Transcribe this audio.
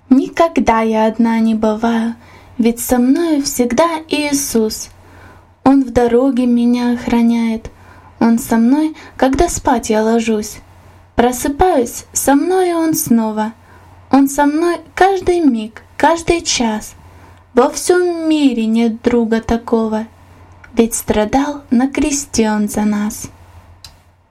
Никогда я одна не бываю, ведь со мною всегда Иисус. Он в дороге меня охраняет, Он со мной, когда спать я ложусь. Просыпаюсь, со мною Он снова. Он со мной каждый миг, каждый час. Во всем мире нет друга такого, ведь страдал на кресте Он за нас.